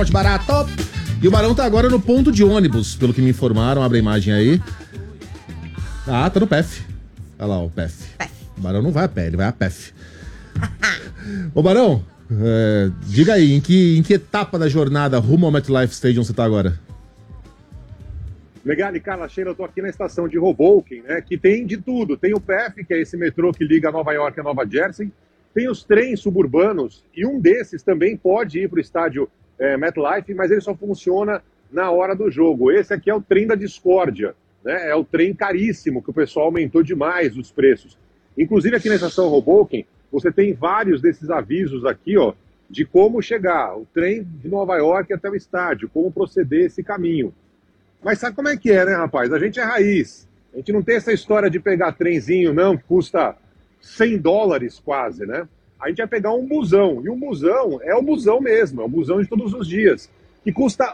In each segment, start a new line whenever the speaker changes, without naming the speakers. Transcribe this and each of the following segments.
Barato. E o Barão tá agora no ponto de ônibus, pelo que me informaram. Abre a imagem aí. Ah, tá no PEF. Olha lá o PEF. O Barão não vai a pé, ele vai a PEF. Ô Barão, diga aí, em que etapa da jornada rumo ao MetLife Stadium você tá agora?
Legal, Carla Sheila, eu tô aqui na estação de Hoboken, né, que tem de tudo. Tem o PEF, que é esse metrô que liga Nova York a Nova Jersey. Tem os trens suburbanos, e um desses também pode ir para o estádio MetLife, mas ele só funciona na hora do jogo. Esse aqui é o trem da discórdia, né? É o trem caríssimo, que o pessoal aumentou demais os preços. Inclusive aqui na estação Hoboken, você tem vários desses avisos aqui, ó, de como chegar, o trem de Nova York até o estádio, como proceder esse caminho. Mas sabe como é que é, né, rapaz? A gente é raiz. A gente não tem essa história de pegar trenzinho, não, que custa $100 quase, né? A gente vai pegar um busão, e o busão é o busão mesmo, é o busão de todos os dias, que custa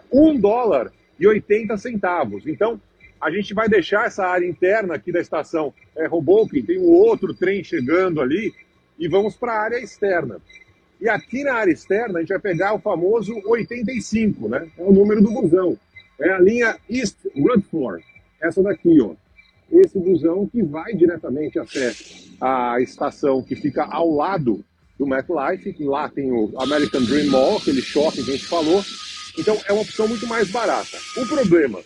$1,80. Então, a gente vai deixar essa área interna aqui da estação Hoboken, tem um outro trem chegando ali, e vamos para a área externa. E aqui na área externa, a gente vai pegar o famoso 85, né? É o número do busão. É a linha East Rutherford, essa daqui, ó. Esse busão que vai diretamente até a estação que fica ao lado do MetLife, que lá tem o American Dream Mall, aquele shopping que a gente falou. Então é uma opção muito mais barata. O problema,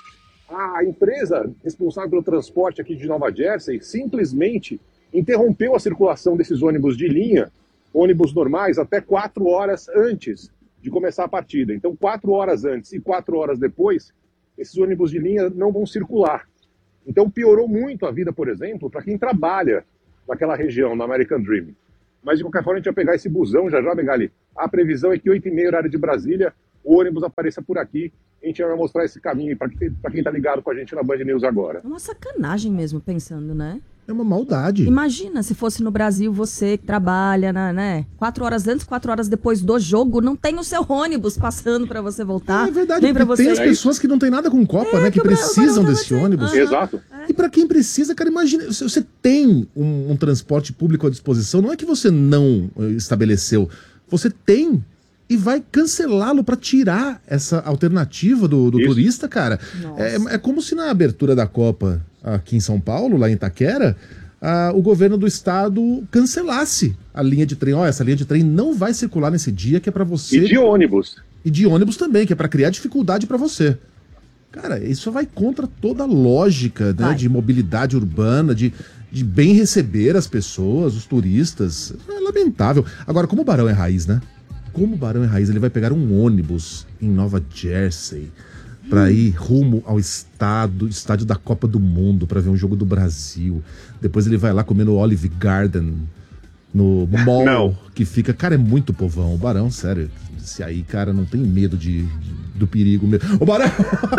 a empresa responsável pelo transporte aqui de Nova Jersey simplesmente interrompeu a circulação desses ônibus de linha, ônibus normais, até 4 horas antes de começar a partida. Então 4 horas antes e 4 horas depois, esses ônibus de linha não vão circular. Então piorou muito a vida, por exemplo, para quem trabalha naquela região, na American Dream. Mas de qualquer forma a gente vai pegar esse busão já, Megali. A previsão é que 8h30, horário de Brasília, o ônibus apareça por aqui. A gente vai mostrar esse caminho para quem está ligado com a gente na Band News agora.
É uma sacanagem mesmo, pensando, né?
É uma maldade.
Imagina se fosse no Brasil, você que trabalha, né? 4 horas antes, 4 horas depois do jogo, não tem o seu ônibus passando pra você voltar.
É verdade,
nem pra você.
Tem as pessoas que não tem nada com Copa, né? Que precisam desse ônibus.
Exato.
E pra quem precisa, cara, imagina, se você tem um transporte público à disposição, não é que você não estabeleceu, você tem e vai cancelá-lo pra tirar essa alternativa do turista, cara. É como se na abertura da Copa aqui em São Paulo, lá em Itaquera, o governo do estado cancelasse a linha de trem. Ó, essa linha de trem não vai circular nesse dia, que é pra você...
E de ônibus.
E de ônibus também, que é pra criar dificuldade pra você. Cara, isso vai contra toda a lógica, né, de mobilidade urbana, de bem receber as pessoas, os turistas. É lamentável. Agora, como o Barão é raiz, né? Como o Barão é raiz, ele vai pegar um ônibus em Nova Jersey para ir rumo ao estádio da Copa do Mundo, para ver um jogo do Brasil. Depois ele vai lá comer no Olive Garden, no mall, que fica... Cara, é muito povão. O Barão, sério, esse aí, cara, não tem medo do perigo mesmo. Ô, Barão!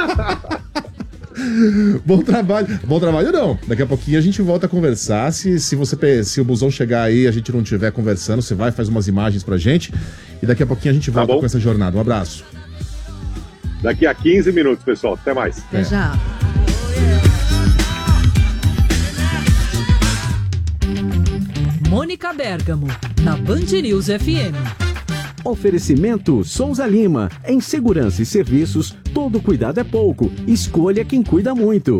Bom trabalho. Bom trabalho não. Daqui a pouquinho a gente volta a conversar. Se o busão chegar aí e a gente não estiver conversando, você vai, faz umas imagens pra gente. E daqui a pouquinho a gente volta com essa jornada. Um abraço.
Daqui a 15 minutos, pessoal. Até mais.
Até já.
Mônica Bergamo, na Band News FM.
Oferecimento Souza Lima. Em segurança e serviços, todo cuidado é pouco. Escolha quem cuida muito.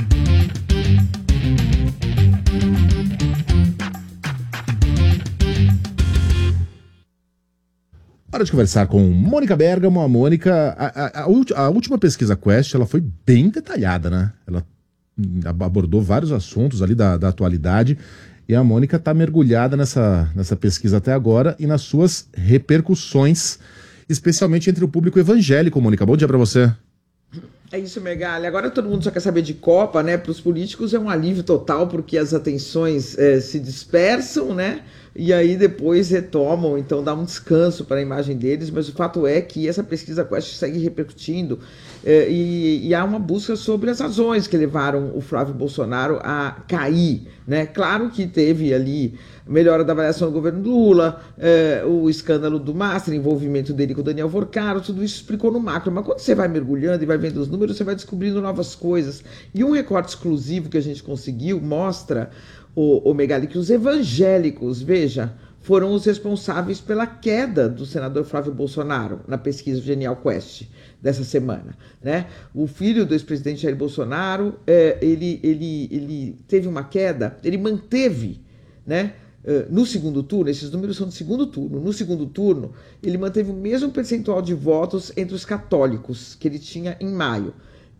Hora de conversar com Mônica Bergamo. A Mônica, a última pesquisa Quest, ela foi bem detalhada, né? Ela abordou vários assuntos ali da atualidade. E a Mônica está mergulhada nessa pesquisa até agora e nas suas repercussões, especialmente entre o público evangélico. Mônica, bom dia para você.
É isso, Megali. Agora todo mundo só quer saber de Copa, né? Para os políticos é um alívio total, porque as atenções se dispersam, né? E aí depois retomam, então dá um descanso para a imagem deles, mas o fato é que essa pesquisa Quest segue repercutindo e há uma busca sobre as razões que levaram o Flávio Bolsonaro a cair, né? Claro que teve ali melhora da avaliação do governo Lula, o escândalo do Master, envolvimento dele com o Daniel Vorcaro, tudo isso explicou no macro, mas quando você vai mergulhando e vai vendo os números, você vai descobrindo novas coisas. E um recorte exclusivo que a gente conseguiu mostra, o Megali, que os evangélicos, veja, foram os responsáveis pela queda do senador Flávio Bolsonaro na pesquisa Genial Quest dessa semana, né? O filho do ex-presidente Jair Bolsonaro, ele teve uma queda, ele manteve, né? No segundo turno, esses números são do segundo turno, no segundo turno ele manteve o mesmo percentual de votos entre os católicos que ele tinha em maio.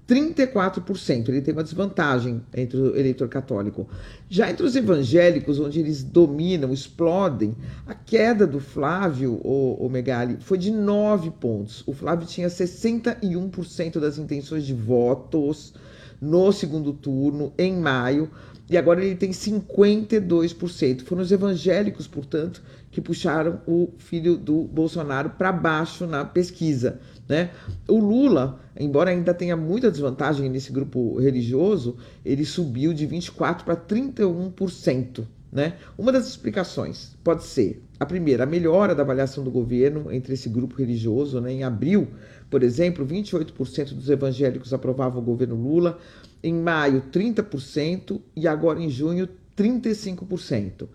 34%, ele tem uma desvantagem entre o eleitor católico. Já entre os evangélicos, onde eles dominam, explodem, a queda do Flávio, o Megali, foi de 9 pontos. O Flávio tinha 61% das intenções de votos no segundo turno, em maio, e agora ele tem 52%. Foram os evangélicos, portanto, que puxaram o filho do Bolsonaro para baixo na pesquisa, né? O Lula, embora ainda tenha muita desvantagem nesse grupo religioso, ele subiu de 24% para 31%. Né? Uma das explicações pode ser, a primeira, a melhora da avaliação do governo entre esse grupo religioso, né? Em abril, por exemplo, 28% dos evangélicos aprovavam o governo Lula, em maio 30% e agora em junho 35%.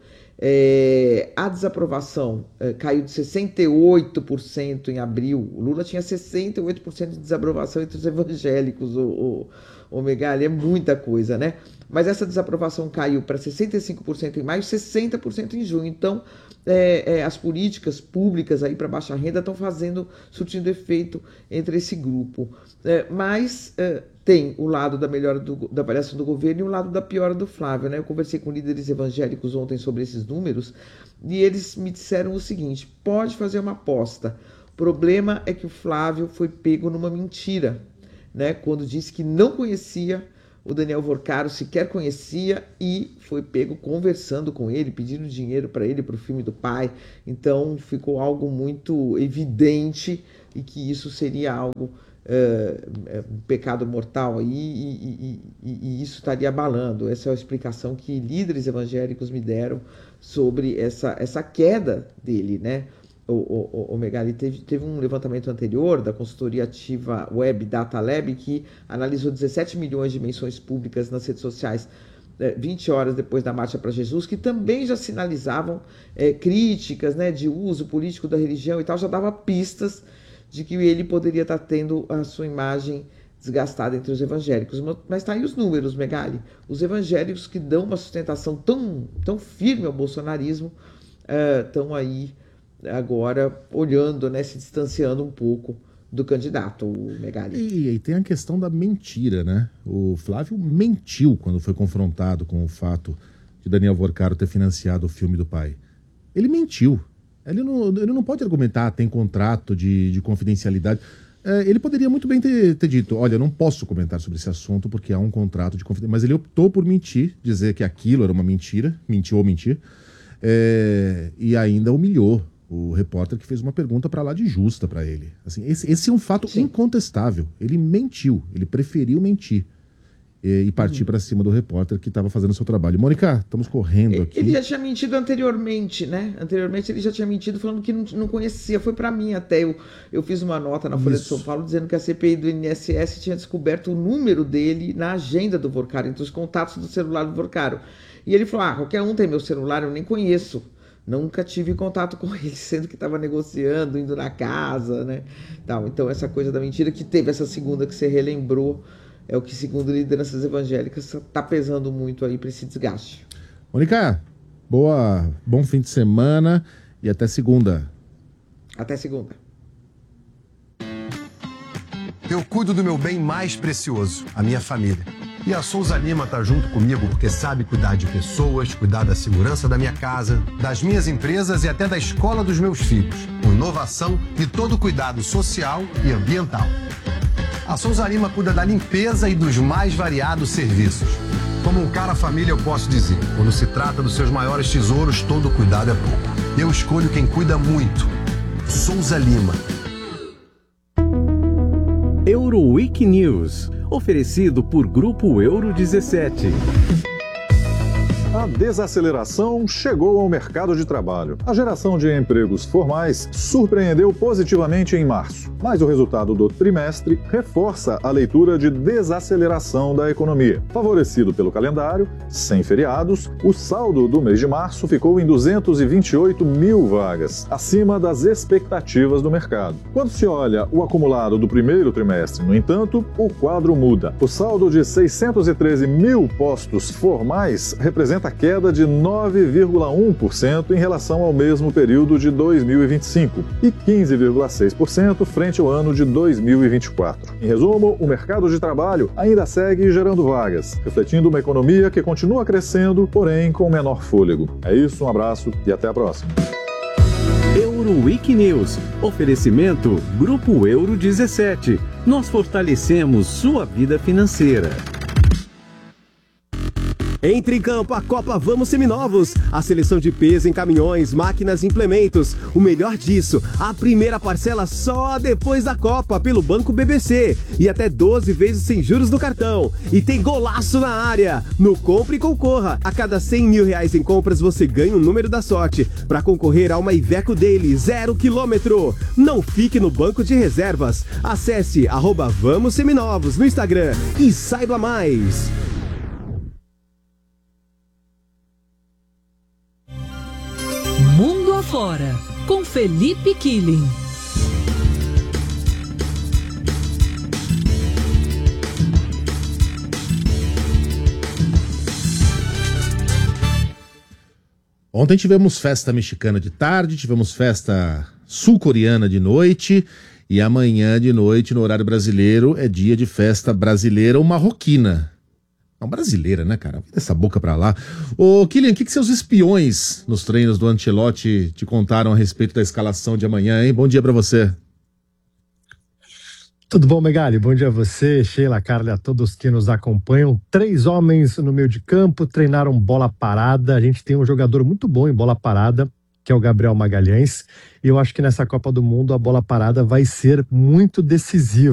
A desaprovação caiu de 68% em abril. O Lula tinha 68% de desaprovação entre os evangélicos, o Megali, é muita coisa, né? Mas essa desaprovação caiu para 65% em maio, 60% em junho. Então, as políticas públicas aí para baixa renda estão surtindo efeito entre esse grupo. Mas tem o lado da melhora da avaliação do governo e o lado da piora do Flávio, né? Eu conversei com líderes evangélicos ontem sobre esses números e eles me disseram o seguinte: pode fazer uma aposta. O problema é que o Flávio foi pego numa mentira, né? Quando disse que não conhecia o Daniel Vorcaro, sequer conhecia, e foi pego conversando com ele, pedindo dinheiro para ele, para o filme do pai. Então ficou algo muito evidente e que isso seria algo, um pecado mortal aí, e isso estaria abalando. Essa é a explicação que líderes evangélicos me deram sobre essa queda dele, né? O Megali teve um levantamento anterior da consultoria ativa Web Data Lab que analisou 17 milhões de menções públicas nas redes sociais 20 horas depois da Marcha para Jesus, que também já sinalizavam críticas, né, de uso político da religião e tal, já dava pistas de que ele poderia estar tendo a sua imagem desgastada entre os evangélicos. Mas tá aí os números, Megali. Os evangélicos que dão uma sustentação tão firme ao bolsonarismo estão aí agora olhando, né, se distanciando um pouco do candidato, o Megali.
E tem a questão da mentira, né? O Flávio mentiu quando foi confrontado com o fato de Daniel Vorcaro ter financiado o filme do pai. Ele mentiu. Ele não pode argumentar, tem contrato de confidencialidade. Ele poderia muito bem ter dito, olha, eu não posso comentar sobre esse assunto porque há um contrato de confidencialidade. Mas ele optou por mentir, dizer que aquilo era uma mentira, mentir, e ainda humilhou o repórter que fez uma pergunta para lá de justa para ele. Assim, esse é um fato incontestável. Ele mentiu, ele preferiu mentir e partir para cima do repórter que estava fazendo o seu trabalho. Mônica, estamos correndo aqui.
Ele já tinha mentido anteriormente, né? Anteriormente ele já tinha mentido falando que não conhecia. Foi para mim até. Eu fiz uma nota na Folha de São Paulo dizendo que a CPI do INSS tinha descoberto o número dele na agenda do Vorcaro, entre os contatos do celular do Vorcaro. E ele falou, qualquer um tem meu celular, eu nem conheço. Nunca tive contato com ele, sendo que estava negociando, indo na casa, né? Então, essa coisa da mentira que teve essa segunda que você relembrou, é o que, segundo lideranças evangélicas, está pesando muito aí para esse desgaste.
Mônica, bom fim de semana e até segunda.
Até segunda.
Eu cuido do meu bem mais precioso, a minha família. E a Souza Lima tá junto comigo porque sabe cuidar de pessoas, cuidar da segurança da minha casa, das minhas empresas e até da escola dos meus filhos, com inovação e todo cuidado social e ambiental. A Souza Lima cuida da limpeza e dos mais variados serviços. Como um cara família, eu posso dizer, quando se trata dos seus maiores tesouros, todo cuidado é pouco. Eu escolho quem cuida muito. Souza Lima.
Euroweek News, oferecido por Grupo Euro 17.
A desaceleração chegou ao mercado de trabalho. A geração de empregos formais surpreendeu positivamente em março, mas o resultado do trimestre reforça a leitura de desaceleração da economia. Favorecido pelo calendário, sem feriados, o saldo do mês de março ficou em 228 mil vagas, acima das expectativas do mercado. Quando se olha o acumulado do primeiro trimestre, no entanto, o quadro muda. O saldo de 613 mil postos formais representa a queda de 9,1% em relação ao mesmo período de 2025 e 15,6% frente ao ano de 2024. Em resumo, o mercado de trabalho ainda segue gerando vagas, refletindo uma economia que continua crescendo, porém com menor fôlego. É isso, um abraço e até a próxima.
Euroweek News. Oferecimento Grupo Euro 17. Nós fortalecemos sua vida financeira.
Entre em campo a Copa Vamos Seminovos. A seleção de peso em caminhões, máquinas e implementos. O melhor disso, a primeira parcela só depois da Copa pelo Banco BBC. E até 12 vezes sem juros no cartão. E tem golaço na área. No Compre e Concorra. A cada 100 mil reais em compras você ganha um número da sorte para concorrer a uma Iveco Daily 0 km. Não fique no banco de reservas. Acesse @Vamos Seminovos no Instagram e saiba mais.
Mundo Afora, com Felipe Killing.
Ontem tivemos festa mexicana de tarde, tivemos festa sul-coreana de noite e amanhã de noite, no horário brasileiro, é dia de festa brasileira ou marroquina. Não, brasileira, né, cara? Vira essa boca pra lá. Ô, Kylian, o que seus espiões nos treinos do Ancelotti te contaram a respeito da escalação de amanhã, hein? Bom dia pra você.
Tudo bom, Megali? Bom dia a você, Sheila, Carla e a todos que nos acompanham. 3 homens no meio de campo treinaram bola parada. A gente tem um jogador muito bom em bola parada, que é o Gabriel Magalhães. E eu acho que nessa Copa do Mundo a bola parada vai ser muito decisiva.